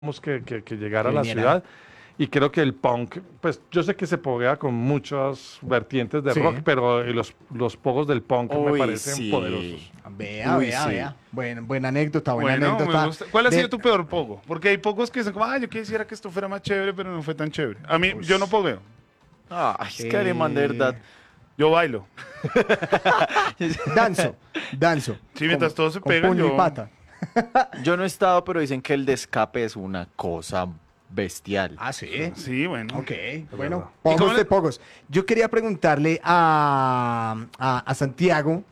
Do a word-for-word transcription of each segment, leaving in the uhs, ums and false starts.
que, que, que llegara a Que la viniera. ciudad. Y creo que el punk, pues yo sé que se poguea con muchas vertientes de Sí. rock, pero eh, los, los pogos del punk me Uy, parecen sí. poderosos. Vea, Uy, vea, sí. vea. Buen, buena anécdota, buena Bueno, anécdota. me gusta. ¿Cuál ha De- sido tu peor pogo? Porque hay pocos que dicen como, ah, yo quisiera que esto fuera más chévere, pero no fue tan chévere. A mí, yo no pogueo. Ay, es que Alemán, de verdad. Yo bailo. Danzo, danzo. Sí, mientras Con- todos se con pegan, puño yo- y pata. Yo no he estado, pero dicen que el de escape es una cosa bestial. Ah, sí. Sí, bueno. Ok, verdad. bueno, ¿Y cómo pogos le- de pogos. Yo quería preguntarle a, a, a Santiago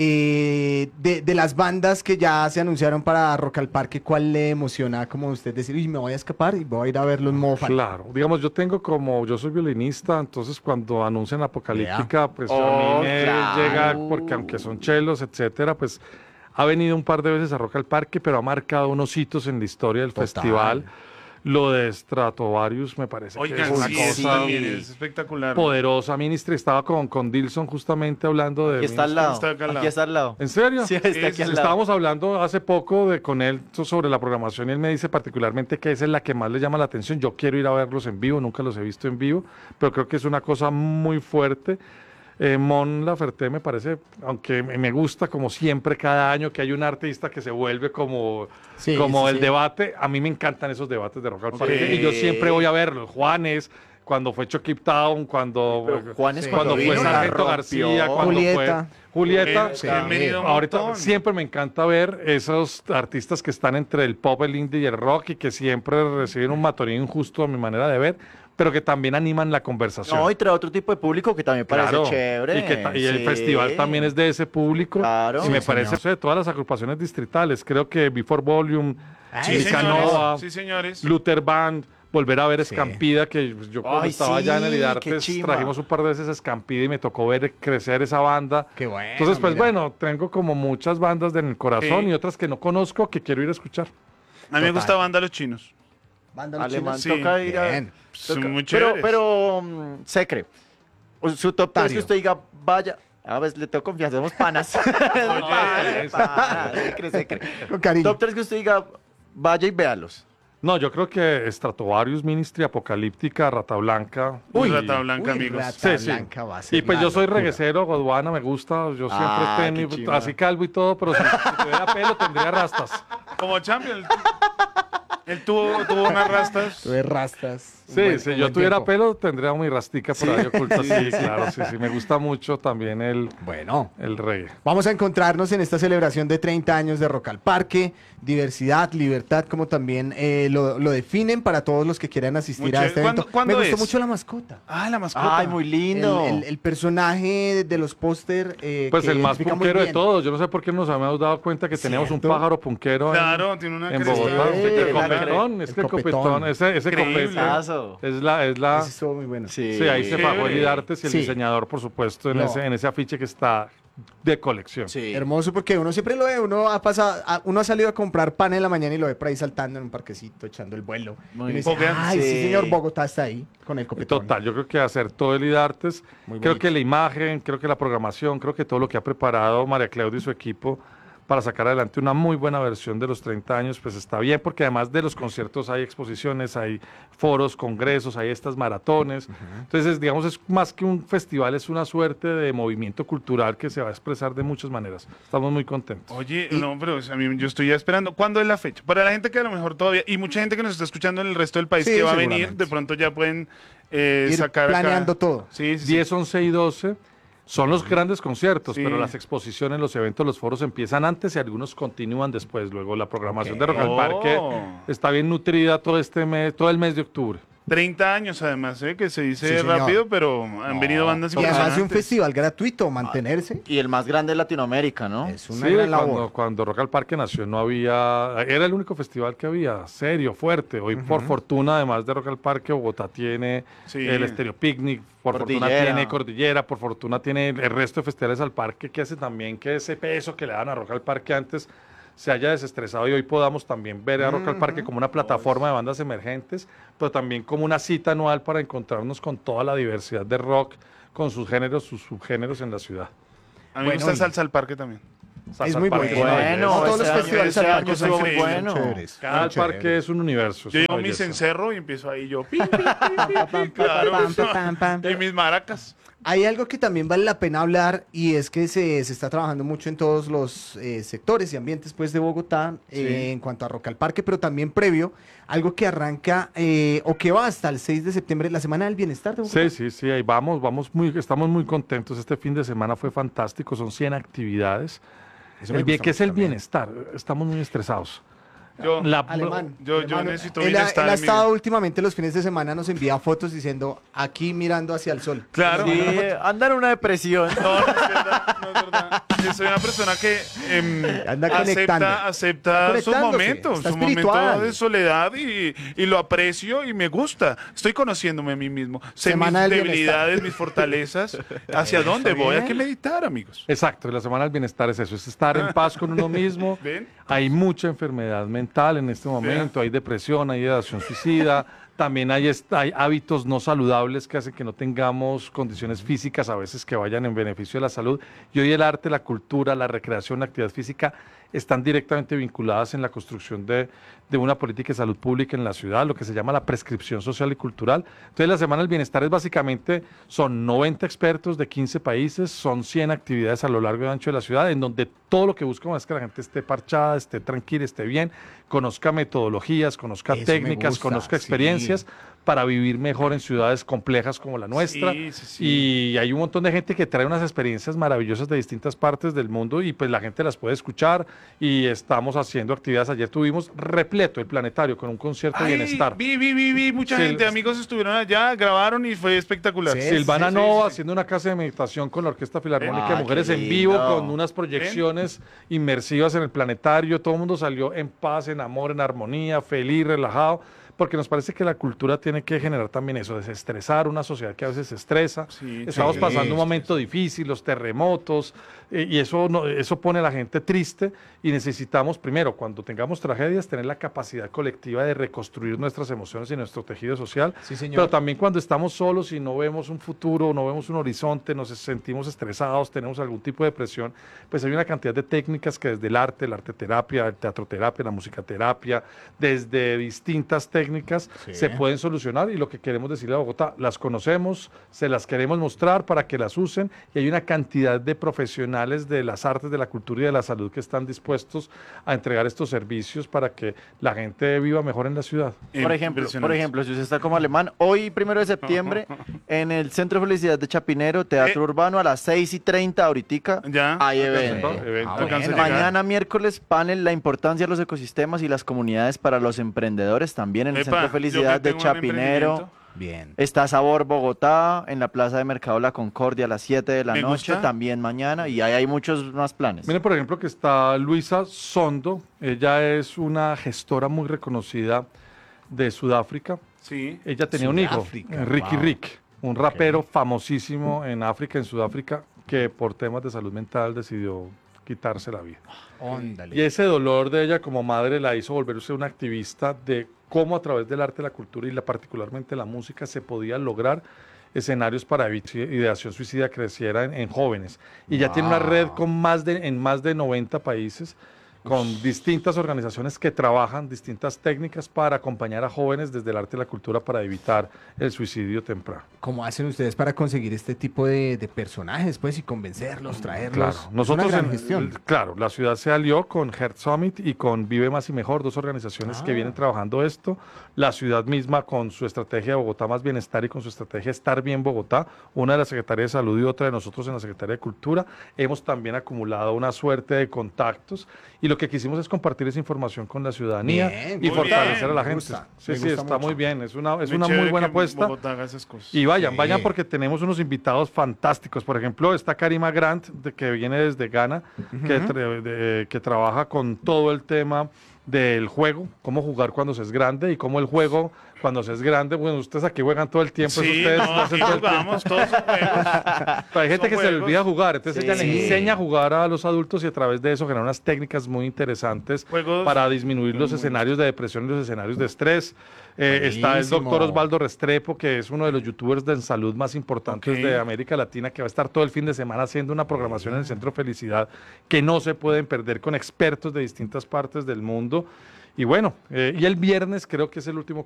eh, de, de las bandas que ya se anunciaron para Rock al Parque, ¿cuál le emociona como usted decir, uy, me voy a escapar y voy a ir a verlo en modo fan"? Claro, digamos, yo tengo como, yo soy violinista, entonces cuando anuncian Apocalíptica, pues yo a Oh, mí me claro. llega, porque aunque son chelos, etcétera, pues ha venido un par de veces a Rock al Parque, pero ha marcado unos hitos en la historia del Total. festival. Lo de Stratovarius me parece que Oigan, es una sí, eso cosa también es espectacular. poderosa. Ministry estaba con, con Dilson justamente hablando de... Aquí está al Ministry. lado. está acá al lado. Aquí está al lado. ¿En serio? Sí, está Sí, aquí sí, al lado. Estábamos hablando hace poco de, con él so- sobre la programación y él me dice particularmente que esa es la que más le llama la atención. Yo quiero ir a verlos en vivo, nunca los he visto en vivo, pero creo que es una cosa muy fuerte. Eh, Mon Laferte me parece, aunque me me gusta como siempre cada año que hay un artista que se vuelve como, Sí, como sí, el sí. debate, a mí me encantan esos debates de Rock al Parque Ok. y yo siempre voy a verlos. Juanes, cuando fue Chokip Town, cuando, Pero Juanes Sí. cuando cuando fue vino la Sargento rompió. García, cuando Julieta. fue Julieta. Eh, Sí. han venido un Ahorita montón. siempre me encanta ver esos artistas que están entre el pop, el indie y el rock y que siempre reciben un matorín injusto a mi manera de ver, pero que también animan la conversación. No, y trae otro tipo de público que también parece Claro, chévere. Y, que ta- y el Sí. festival también es de ese público. Claro. Y me Sí, parece señor. eso de todas las agrupaciones distritales. Creo que Before Volume, Sí, Chicanova, señores. Sí, señores. Luther Band, volver a ver Sí. Escampida, que pues, yo cuando Ay, estaba sí, allá en el qué Idartes chimba. trajimos un par de veces Escampida y me tocó ver crecer esa banda. Qué bueno, Entonces, pues mira. bueno, tengo como muchas bandas en el corazón Sí. y otras que no conozco que quiero ir a escuchar. A mí me Total. gusta banda Los Chinos. Banda Los Alemán Chinos. Sí. toca ir a... Bien. Son toca- muy pero, chéveres. pero, mm, Secre, o su top tres que Tario. usted diga, vaya... A ver, le tengo confianza, somos panas. Panas, panas, Secre, Secre. Con cariño. Top tres que usted diga, vaya y véalos. No, yo creo que Stratovarius, Ministry, Apocalíptica, Rata Blanca. Uy, y- Rata Blanca, Uy, amigos. Rata Sí, sí. Blanca va a ser Y pues la yo soy locura. reguecero, Godwana, me gusta. Yo siempre Ah, tengo qué mi- chimba. así calvo y todo, pero si, si tuviera pelo tendría rastas. Como Champion. Él tuvo, tuvo unas rastas. Tuve rastas. un Sí, buen- si un yo buen tuviera tiempo. pelo tendría mi rastica por ahí oculta. Sí, claro, sí, sí. Me gusta mucho también el, Bueno, el reggae. vamos a encontrarnos en esta celebración de treinta años de Rock al Parque. Diversidad, libertad, como también eh, lo, lo definen para todos los que quieran asistir Mucho- a este evento. ¿cuándo- cuándo Me gustó es? mucho la mascota. Ah, la mascota. Ay, muy El, lindo. el- el personaje de los póster. eh, Pues que el más identifica muy punkero de bien. todos. Yo no sé por qué nos habíamos dado cuenta que teníamos un ¿Cierto? pájaro punkero en- Claro, tiene una en, cresta. Bogotá. Sí, el la- copetón, es el que el copetón. copetón, ese, ese Increíble. copete Aso. es la, es la, Ese estuvo muy bueno. Sí. sí, ahí se fajó el Chévere. Idartes y el Sí. diseñador, por supuesto, en, No. ese, en ese afiche que está de colección. Sí. Hermoso porque uno siempre lo ve, uno ha pasado, a- uno ha salido a comprar pan en la mañana y lo ve por ahí saltando en un parquecito, echando el vuelo. Muy y uno dice, bien. ay, sí. Sí. señor, Bogotá está ahí con el copetón. Total, yo creo que hacer todo el IDARTES, Muy creo bonito. que la imagen, creo que la programación, creo que todo lo que ha preparado María Claudia y su equipo para sacar adelante una muy buena versión de los treinta años, pues está bien, porque además de los conciertos hay exposiciones, hay foros, congresos, hay estas maratones. Entonces, digamos, es más que un festival, es una suerte de movimiento cultural que se va a expresar de muchas maneras. Estamos muy contentos. Oye, no, pero a mí yo estoy ya esperando. ¿Cuándo es la fecha? Para la gente que a lo mejor todavía, y mucha gente que nos está escuchando en el resto del país Sí, que va a venir, seguramente. de pronto ya pueden eh, Ir sacar acá- planeando todo. Sí, sí, sí. diez, once y doce son los grandes conciertos, Sí. pero las exposiciones, los eventos, los foros empiezan antes y algunos continúan después. Luego la programación Ok. de Rock al Oh. Parque está bien nutrida todo este mes, todo el mes de octubre. treinta años además, ¿eh? Que se dice Sí, señor. rápido, pero han venido bandas Y además de un impresionantes. festival gratuito, mantenerse. Y el más grande de Latinoamérica, ¿no? Es una Sí, gran cuando, labor. cuando Rock al Parque nació no había, era el único festival que había, serio, fuerte. Hoy por fortuna, además de Rock al Parque, Bogotá tiene Sí. el Estéreo Picnic, por fortuna Cordillera. tiene Cordillera, por fortuna tiene el resto de festivales al parque que hace también que ese peso que le dan a Rock al Parque antes se haya desestresado y hoy podamos también ver a Rock al Parque como una plataforma de bandas emergentes, pero también como una cita anual para encontrarnos con toda la diversidad de rock, con sus géneros, sus subgéneros en la ciudad. A mí me Bueno, gusta y- Salsa al Parque también. Salsa Es al muy Parque bueno. una Bueno, No, belleza. todos los ese año- festivales ese al año parque son estuvo muy increíbles, bueno. son chéveres. Cada son parque chéveres. es un universo. es Yo una llevo mis belleza. encerros y empiezo ahí yo. pi, pi, pi, pi, pi, claro. Pam, pam, pam, pam. Y mis maracas. Hay algo que también vale la pena hablar y es que se, se está trabajando mucho en todos los eh, sectores y ambientes pues, de Bogotá eh, en cuanto a Rock al Parque, pero también previo, algo que arranca eh, o que va hasta el seis de septiembre, la Semana del Bienestar de Bogotá. Sí, sí, sí, ahí vamos, vamos muy, estamos muy contentos. Este fin de semana fue fantástico, son cien actividades. Eso me El bien, gusta ¿qué es mucho el también. bienestar? Estamos muy estresados. Yo, La- Alemán. Yo- yo Alemán. necesito él, ha, bienestar él ha en mi estado vida. últimamente los fines de semana, nos envía fotos diciendo aquí mirando hacia el sol. Claro. Sí, anda en una depresión. No, no es verdad, no es verdad. Yo soy una persona que em, Anda conectando. acepta, acepta Está sus conectándose, momentos, está su momento espiritual. de soledad y, y lo aprecio y me gusta. Estoy conociéndome a mí mismo. Sé Semana mis del debilidades, mis fortalezas, hacia dónde voy. Hay bien. que meditar, amigos. Exacto, la Semana del Bienestar es eso, es estar en paz con uno mismo. ¿Ven? Hay mucha enfermedad mental en este momento, hay depresión, hay ideación suicida, también hay, est- hay hábitos no saludables que hacen que no tengamos condiciones físicas a veces que vayan en beneficio de la salud. Y hoy el arte, la cultura, la recreación, la actividad física están directamente vinculadas en la construcción de, de una política de salud pública en la ciudad, lo que se llama la prescripción social y cultural. Entonces la Semana del Bienestar es básicamente, son noventa expertos de quince países, son cien actividades a lo largo y ancho de la ciudad, en donde todo lo que buscamos es que la gente esté parchada, esté tranquila, esté bien, conozca metodologías, conozca Eso me técnicas, gusta, conozca sí. experiencias para vivir mejor en ciudades complejas como la nuestra. Sí, sí, sí. Y hay un montón de gente que trae unas experiencias maravillosas de distintas partes del mundo y pues la gente las puede escuchar y estamos haciendo actividades. Ayer tuvimos repleto el planetario con un concierto de Ay, bienestar. Vi, vi, vi, vi. Mucha Sí, gente, el- amigos estuvieron allá, grabaron y fue espectacular. Sí, Silvana sí, Nova sí. haciendo una casa de meditación con la Orquesta Filarmónica Ah, de Mujeres qué en vivo, lindo. con unas proyecciones inmersivas en el planetario. Todo el mundo salió en paz, en amor, en armonía, feliz, relajado, porque nos parece que la cultura tiene que generar también eso, desestresar una sociedad que a veces se estresa. Sí, Estamos sí, pasando un sí, momento difícil, los terremotos, eh, y eso, no, eso pone a la gente triste y necesitamos, primero, cuando tengamos tragedias, tener la capacidad colectiva de reconstruir nuestras emociones y nuestro tejido social. Sí, señor. Pero también cuando estamos solos y no vemos un futuro, no vemos un horizonte, nos sentimos estresados, tenemos algún tipo de depresión, pues hay una cantidad de técnicas que desde el arte, la arteterapia, el teatroterapia, la musicaterapia, desde distintas técnicas Sí. se pueden solucionar y lo que queremos decirle a Bogotá, las conocemos, se las queremos mostrar para que las usen y hay una cantidad de profesionales de las artes, de la cultura y de la salud que están dispuestos a entregar estos servicios para que la gente viva mejor en la ciudad. Por ejemplo, por Impresionante. ejemplo, si usted está como alemán, hoy, primero de septiembre, en el Centro de Felicidad de Chapinero, Teatro Eh. Urbano, a las seis y treinta ahorita, Ya. hay Acá evento. está, evento, Ah, alcanza a bueno. llegar. Mañana miércoles, panel La importancia de los ecosistemas y las comunidades para los emprendedores, también en el Epa, Centro de yo Felicidad que de tengo un Chapinero. emprendimiento. Bien. Está Sabor Bogotá, en la Plaza de Mercado La Concordia a las siete de la Me noche, gusta. también mañana, y ahí hay muchos más planes. Miren, por ejemplo, que está Luisa Sondo, ella es una gestora muy reconocida de Sudáfrica. Sí. Ella tenía un hijo, Sudáfrica, Ricky wow. Rick, un rapero famosísimo en África, en Sudáfrica, que por temas de salud mental decidió quitarse la vida. Óndale. Y ese dolor de ella como madre la hizo volverse una activista de cómo a través del arte, la cultura y la, particularmente la música se podía lograr escenarios para evitar ideación suicida creciera en, en jóvenes. Y ya tiene una Wow. red con más de, en más de noventa países, con distintas organizaciones que trabajan distintas técnicas para acompañar a jóvenes desde el arte y la cultura para evitar el suicidio temprano. ¿Cómo hacen ustedes para conseguir este tipo de, de personajes, pues, y convencerlos, traerlos? Claro, Es nosotros, una gran en- gestión. claro, la ciudad se alió con Heart Summit y con Vive Más y Mejor, dos organizaciones que Ah. vienen trabajando esto. La ciudad misma con su estrategia de Bogotá Más Bienestar y con su estrategia Estar Bien Bogotá, una de la Secretaría de Salud y otra de nosotros en la Secretaría de Cultura. Hemos también acumulado una suerte de contactos y lo que quisimos es compartir esa información con la ciudadanía Bien, y muy fortalecer bien, a la me gente. gusta, sí, me sí, gusta está mucho. muy bien, es una, es Muy una muy chévere buena que apuesta. Bogotá haga esas cosas. Y vayan, Sí. vayan porque tenemos unos invitados fantásticos. Por ejemplo, está Karima Grant, de- que viene desde Ghana, que, tra- de- que trabaja con todo el tema del juego, cómo jugar cuando se es grande y cómo el juego cuando se es grande, bueno, ustedes aquí juegan todo el tiempo, eso Sí, ustedes no, hacen aquí todo el tiempo. jugamos, todos son juegos. Pero hay gente Son que se le juegos. olvida jugar, entonces Sí. ella le enseña a jugar a los adultos y a través de eso genera unas técnicas muy interesantes Juegos para disminuir los muy escenarios de depresión y los escenarios de estrés. Eh, está el Buenísimo. doctor Osvaldo Restrepo, que es uno de los youtubers de salud más importantes Ok. de América Latina, que va a estar todo el fin de semana haciendo una programación en el Centro Felicidad que no se pueden perder con expertos de distintas partes del mundo. Y bueno, eh, y el viernes creo que es el último